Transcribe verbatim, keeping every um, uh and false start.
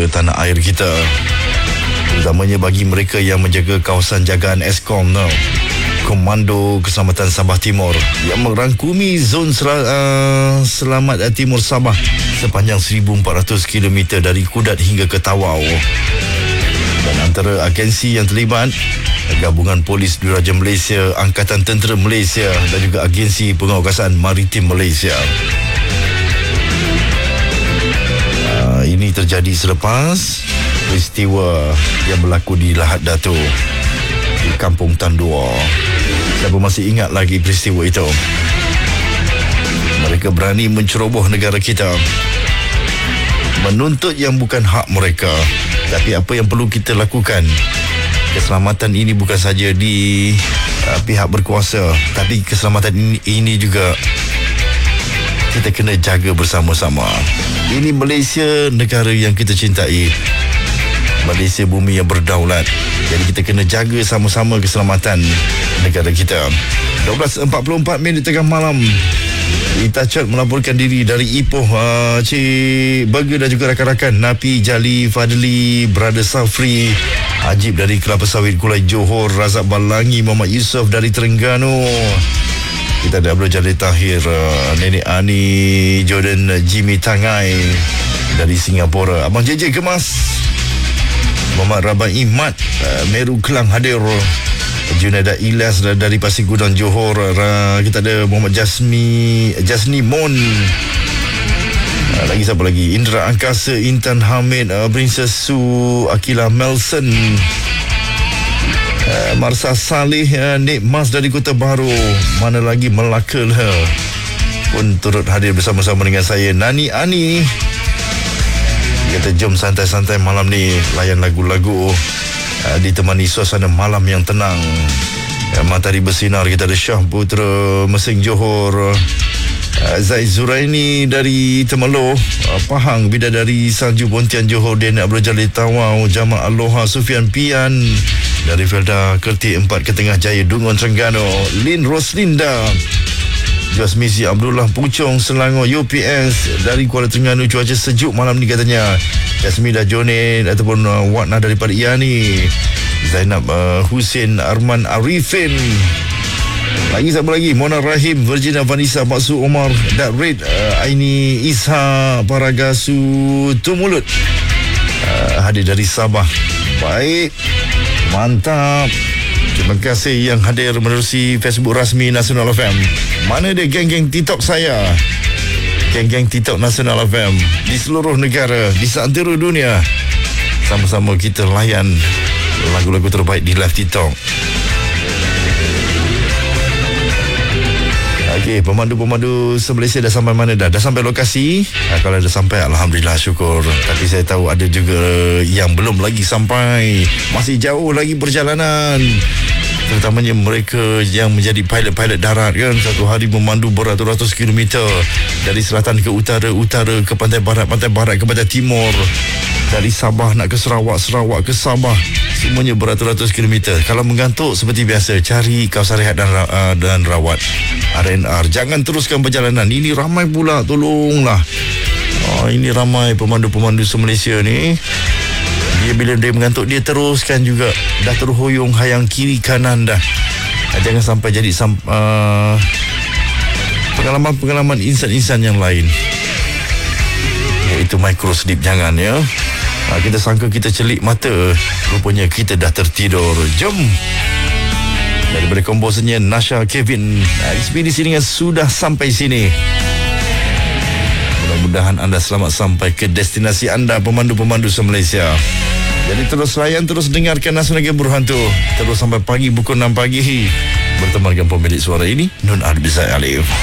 tanah air kita, terutamanya bagi mereka yang menjaga kawasan jagaan Eskom, no? Komando Keselamatan Sabah Timur yang merangkumi zon sel- uh, selamat uh, Timur Sabah sepanjang seribu empat ratus kilometer dari Kudat hingga ke Tawau. Dan antara agensi yang terlibat, Gabungan Polis Diraja Malaysia, Angkatan Tentera Malaysia dan juga Agensi Pengawasan Maritim Malaysia. Uh, ini terjadi selepas peristiwa yang berlaku di Lahad Datu, di Kampung Tandua. Siapa masih ingat lagi peristiwa itu? Mereka berani menceroboh negara kita, menuntut yang bukan hak mereka. Tapi apa yang perlu kita lakukan? Keselamatan ini bukan saja di uh, pihak berkuasa, tapi keselamatan ini, ini juga kita kena jaga bersama-sama. Ini Malaysia, negara yang kita cintai. Malaysia bumi yang berdaulat. Jadi kita kena jaga sama-sama keselamatan negara kita. dua belas empat puluh empat minit tengah malam. Itachat melaporkan diri dari Ipoh, uh, Cik Burger dan juga rakan-rakan. Napi, Jali, Fadli, Brother Safri, Ajib dari Kelapa Sawit Kulai Johor, Razak Balangi, Muhammad Yusof dari Terengganu. Kita ada Abdul Jalil Tahir, uh, Nenek Ani, Jordan Jimmy Tangai dari Singapura. Abang J J Kemas, Muhammad Rabai Mat, uh, Meru Kelang hadir. Junaida Ilyas dari Pasir Gudang Johor. uh, Kita ada Muhammad Jasmi Jasni Mon. uh, Lagi siapa lagi? Indra Angkasa, Intan Hamid, uh, Princess Su, Akila Melson, uh, Marsa Saleh, uh, Nik Mas dari Kota Baru. Mana lagi? Melaka lah pun turut hadir bersama-sama dengan saya, Nani Ani. Kita jom santai-santai malam ni, layan lagu-lagu, uh, ditemani suasana malam yang tenang. uh, Matahari bersinar. Kita ada Syah Putra Mesing Johor, uh, Zaid Zuraini dari Temerloh, uh, Pahang, Bidadari Salju Pontian Johor, Den Abdul Jalil Tawau, Jamal Aloha Sufian Pian dari Felda Kerti empat Ketengah Jaya Dungun Terengganu, Lin Roslinda, Jasmisi Abdullah Puchong Selangor U P S dari Kuala Terengganu. Cuaca sejuk malam ni katanya. Jasmida Jonet ataupun uh, Watna daripada Iani, Zainab uh, Hussein Arman Arifin. Lagi siapa lagi? Mona Rahim, Virginia Vanessa, Baksu Omar, Dat Red, uh, Aini Isha, Paragasu Tumulut, uh, hadir dari Sabah. Baik, mantap. Terima kasih yang hadir menerusi Facebook rasmi Nasional F M. Mana dia geng-geng TikTok saya? Geng-geng TikTok Nasional F M di seluruh negara, di seantero dunia. Sama-sama kita layan lagu-lagu terbaik di live TikTok. Okey, pemandu-pemandu se-Malaysia dah sampai mana dah? Dah sampai lokasi? Ha, kalau dah sampai, Alhamdulillah, syukur. Tapi saya tahu ada juga yang belum lagi sampai. Masih jauh lagi perjalanan. Terutamanya mereka yang menjadi pilot-pilot darat kan. Satu hari memandu beratus-ratus kilometer. Dari selatan ke utara, utara ke pantai barat, pantai barat ke pantai timur. Dari Sabah nak ke Sarawak, Sarawak ke Sabah. Semuanya beratus-ratus kilometer. Kalau mengantuk seperti biasa, cari kawasan rehat dan, uh, dan rawat R and R. Jangan teruskan perjalanan. Ini ramai pula, tolonglah. Oh, ini ramai pemandu-pemandu se-Malaysia ni. Dia bila dia mengantuk, dia teruskan juga. Dah terhuyung hayang kiri kanan dah. Jangan sampai jadi uh, pengalaman-pengalaman insan-insan yang lain. Iaitu micro sleep, jangan ya. Ha, kita sangka kita celik mata, rupanya kita dah tertidur. Jom. Daripada komposernya Nasha Kevin, ekspedisi dengan sudah sampai sini. Mudah-mudahan anda selamat sampai ke destinasi anda, pemandu-pemandu se-Malaysia. Jadi terus layan, terus dengarkan Nasional Game Berhantu. Terus sampai pagi pukul enam pagi bertemu dengan pemilik suara ini, Nun Arbizai Alif.